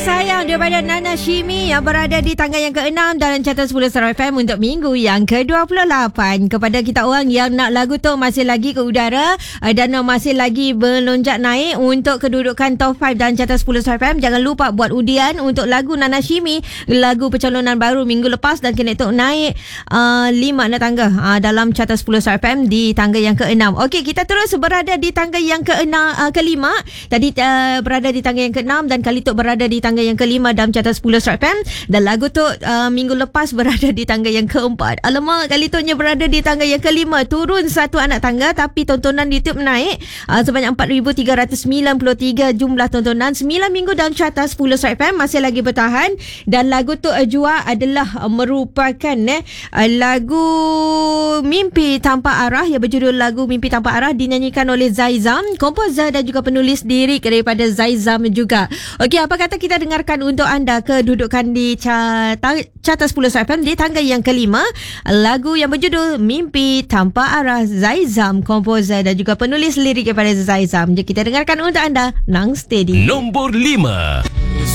Sayang daripada Nana Shimi yang berada di tangga yang ke-6 dalam carta 10 Star FM untuk minggu yang ke-28. Kepada kita orang yang nak lagu tu masih lagi ke udara dan masih lagi melonjak naik untuk kedudukan top 5 dalam carta 10 Star FM, jangan lupa buat undian untuk lagu Nana Shimi, lagu pencalonan baru minggu lepas, dan kena tu naik 5 tangga dalam carta 10 Star FM di tangga yang ke-6. Okey, kita terus berada di tangga yang ke-5. Tadi berada di tangga yang ke-6 dan kali tu berada di tangga yang ke-5 dalam carta 10 Star FM, dan lagu tu minggu lepas berada di tangga yang ke-4. Alamak, kali tu berada di tangga yang ke-5, turun satu anak tangga, tapi tontonan YouTube naik sebanyak 4,393 jumlah tontonan. 9 minggu dalam carta 10 Star FM, masih lagi bertahan. Dan lagu tu jua adalah merupakan lagu Mimpi Tanpa Arah, yang berjudul lagu Mimpi Tanpa Arah, dinyanyikan oleh Zaizam, komposer dan juga penulis lirik daripada Zaizam juga. Okey, apa kata kita dengarkan untuk anda kedudukan di carta 10 Star FM di tangga yang ke-5, lagu yang berjudul Mimpi Tanpa Arah, Zaizam, komposer dan juga penulis lirik daripada Zaizam. Jadi kita dengarkan untuk anda, Nang Steady. Nombor 5.